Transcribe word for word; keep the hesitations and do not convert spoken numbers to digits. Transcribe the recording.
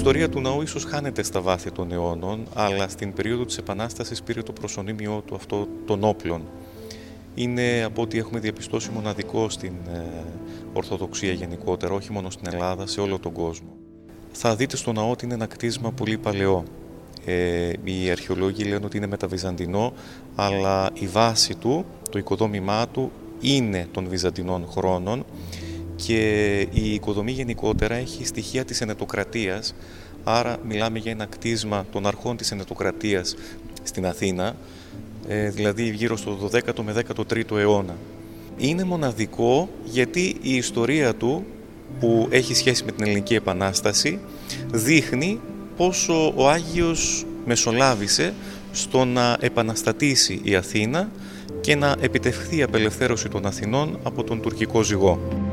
ιστορία του ναού ίσως χάνεται στα βάθη των αιώνων, αλλά στην περίοδο της Επανάστασης πήρε το προσωνύμιό του αυτό των όπλων. Είναι, από ό,τι έχουμε διαπιστώσει, μοναδικό στην ε, Ορθοδοξία γενικότερα, όχι μόνο στην Ελλάδα, σε όλο τον κόσμο. Θα δείτε στο ναό ότι είναι ένα κτίσμα πολύ παλαιό. Ε, οι αρχαιολόγοι λένε ότι είναι μεταβυζαντινό, αλλά η βάση του, το οικοδόμημά του, είναι των βυζαντινών χρόνων και η οικοδομή γενικότερα έχει στοιχεία της Ενετοκρατίας, άρα μιλάμε για ένα κτίσμα των αρχών της Ενετοκρατίας στην Αθήνα, ε, δηλαδή γύρω στο δωδέκατο με δέκατο τρίτο αιώνα. Είναι μοναδικό γιατί η ιστορία του, που έχει σχέση με την Ελληνική Επανάσταση, δείχνει πόσο ο Άγιος μεσολάβησε στο να επαναστατήσει η Αθήνα και να επιτευχθεί η απελευθέρωση των Αθηνών από τον τουρκικό ζυγό.